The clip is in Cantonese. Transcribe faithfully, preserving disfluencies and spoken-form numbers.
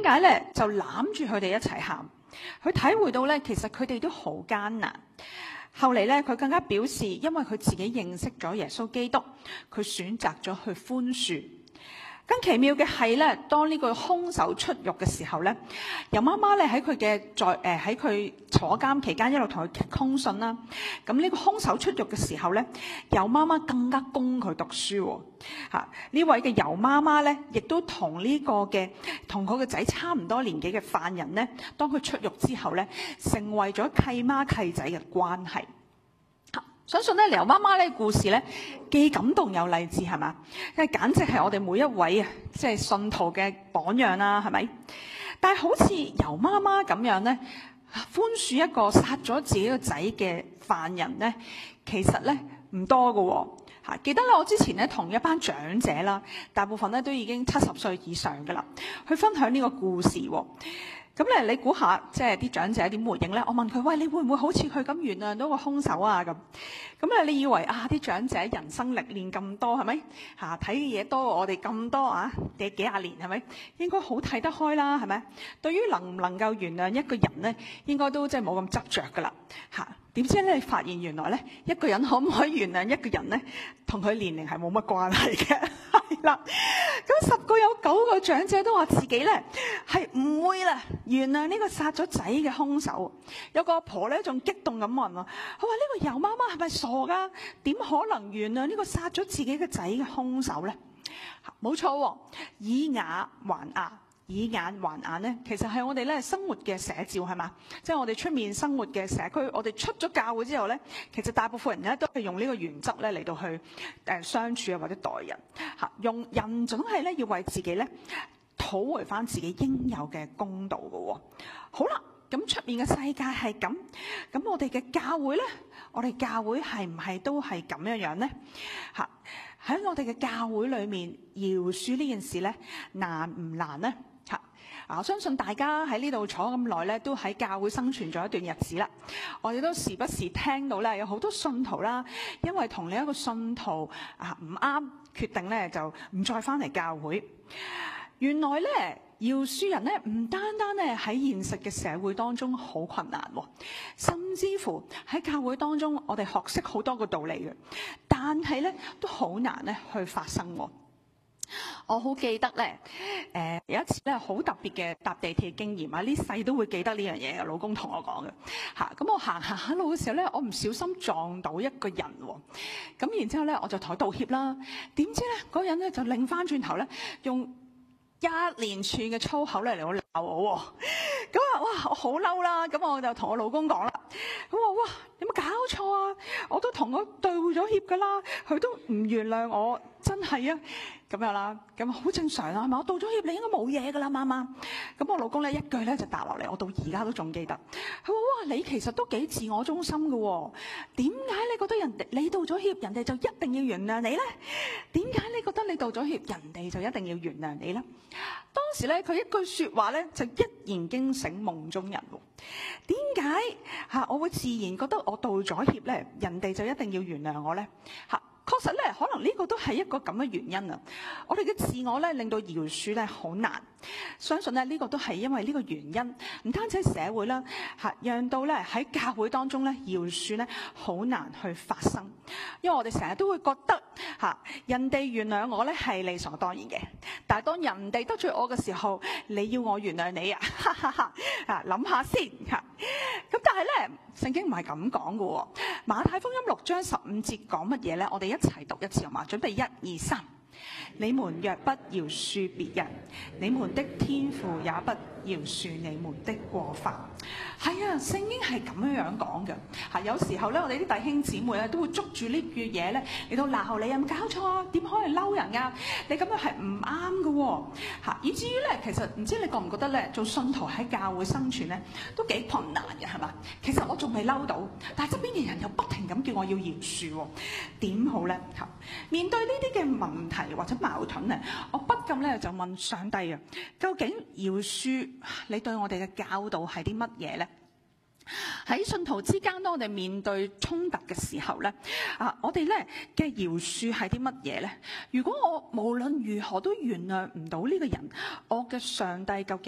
解咧就攬住佢哋一齊喊，佢體會到咧其實佢哋都好艱難。後嚟咧佢更加表示，因為佢自己認識咗耶穌基督，佢選擇咗去寬恕。更奇妙嘅係咧，當呢個兇手出獄嘅時候咧，尤媽媽咧喺佢嘅在誒喺佢坐監期間一路同佢通訊啦。咁呢個兇手出獄嘅時候咧，尤媽媽更加供佢讀書喎。嚇，呢位嘅尤媽媽咧，亦都同呢個嘅同佢個仔差唔多年紀嘅犯人咧，當佢出獄之後咧，成為咗契媽契仔嘅關係。相信咧，尤媽媽呢個故事咧，既感動又勵志，係嘛？因為簡直係我哋每一位啊，即係信徒嘅榜樣啦，係咪？但係好似尤媽媽咁樣咧，寬恕一個殺咗自己個仔嘅犯人咧，其實咧唔多㗎喎。嚇，記得咧，我之前咧同一班長者啦，大部分咧都已經七十歲以上㗎啦，去分享呢個故事喎。咁咧，你估下，即係啲長者點回應咧？我問佢：喂，你會唔會好似佢咁原諒到個兇手啊？咁咁咧，你以為啊，啲長者人生歷練咁多，係咪嚇睇嘅嘢多過我哋咁多啊？幾幾廿年係咪？應該好睇得開啦，係咪？對於能唔能夠原諒一個人咧，應該都即係冇咁執着噶啦嚇。點知咧，你發現原來咧，一個人可唔可以原諒一個人咧，同佢年齡係冇乜關係嘅，係啦。咁十個有九個長者都話自己咧係唔會啦原諒呢個殺咗仔嘅兇手。有個阿婆咧仲激動咁問啊，佢話呢個尤媽媽係咪傻噶？點可能原諒呢個殺咗自己嘅仔嘅兇手咧？冇錯喎，以牙還牙。以眼還眼咧，其實係我哋咧生活嘅寫照，係嘛？即係我哋出面生活嘅社區，我哋出咗教會之後咧，其實大部分人咧都係用呢個原則咧嚟到去誒相處啊，或者待人嚇。用人總係咧要為自己咧討回翻自己應有嘅公道嘅喎。好啦，咁出面嘅世界係咁，咁我哋嘅教會咧，我哋教會係唔係都係咁樣樣咧？嚇，喺我哋嘅教會裏面，饒恕呢件事咧難唔難咧？我相信大家喺呢度坐咁耐咧，都喺教會生存咗一段日子啦。我哋都時不時聽到咧，有好多信徒啦，因為同另一個信徒啊唔啱，決定咧就唔再翻嚟教會。原來咧，饒恕人咧唔單單咧喺現實嘅社會當中好困難，甚至乎喺教會當中，我哋學識好多個道理嘅，但係咧都好難咧去發生。我好記得咧，誒、呃、有一次咧好特別嘅搭地鐵經驗啊，呢世都會記得呢樣嘢嘅。老公同我講嘅嚇，咁、啊、我行行下路嘅時候咧，我唔小心撞到一個人喎，咁然之後咧我就同佢道歉啦。點知咧嗰人咧就擰翻轉頭咧，用一連串嘅粗口咧嚟到鬧我喎。咁啊哇，我好嬲啦！咁我就同我老公講啦，咁話哇，有冇搞錯啊？我都同佢對咗歉噶啦，佢都唔原諒我，真係啊！咁樣啦，咁好正常啦，係咪？我道咗歉，你應該冇嘢噶啦，媽媽。咁我老公咧一句咧就答落嚟，我到而家都仲記得。佢話哇，你其實都幾自我中心噶喎，點解你覺得人哋你道咗歉，人哋就一定要原諒你咧？點解你覺得你道咗歉，人哋就一定要原諒你咧？當時咧佢一句説話咧就一言驚醒夢中人喎。點解嚇我會自然覺得我道咗歉咧，人哋就一定要原諒我咧？嚇！確實咧，可能呢個都係一個咁嘅原因啊！我哋嘅自我咧，令到饒恕咧好難。相信咧呢個都係因為呢個原因，唔單止社會啦，嚇，讓到咧喺教會當中咧饒恕咧好難去發生。因為我哋成日都會覺得嚇人哋原諒我咧係理所當然嘅，但係當人哋得罪我嘅時候，你要我原諒你啊？哈哈哈！啊，諗下先嚇。咁但係咧，聖經唔係咁講嘅喎。馬太福音六章十五節講乜嘢咧？我哋一齊讀一次好嘛？準備一二三。你們若不饒恕別人，你們的天父也不饒恕你們的過犯。係啊，聖經係咁樣樣講嘅。嚇，有時候咧，我哋啲弟兄姊妹咧都會捉住呢句嘢咧嚟到鬧你，有冇搞錯啊？點可以嬲人㗎？你咁樣係唔啱嘅喎。嚇，以至於咧，其實唔知你覺唔覺得咧，做信徒喺教會生存咧都幾困難嘅，係嘛？其實我仲未嬲到，但係側邊嘅人又不停咁叫我要饒恕喎，點好咧？嚇，面對呢啲嘅問題或者矛盾咧，我不禁咧就問上帝啊，究竟饒恕你對我哋嘅教導係啲乜嘢咧？喺信徒之間，當我哋面對衝突嘅時候咧，啊，我哋咧嘅饒恕係啲乜嘢咧？如果我無論如何都原諒唔到呢個人，我嘅上帝究竟